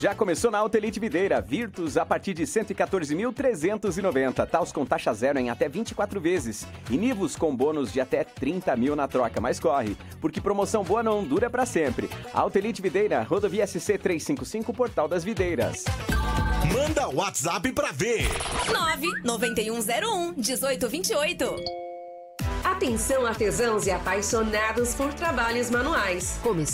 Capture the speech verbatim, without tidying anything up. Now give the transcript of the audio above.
Já começou na Auto Elite Videira, Virtus a partir de cento e quatorze mil trezentos e noventa, Taos com taxa zero em até vinte e quatro vezes e Nivus com bônus de até trinta mil na troca, mas corre, porque promoção boa não dura pra sempre. Auto Elite Videira, rodovia S C trezentos e cinquenta e cinco, Portal das Videiras. Manda o WhatsApp pra ver. nove nove um zero um, um oito dois oito. Atenção artesãos e apaixonados por trabalhos manuais. Começou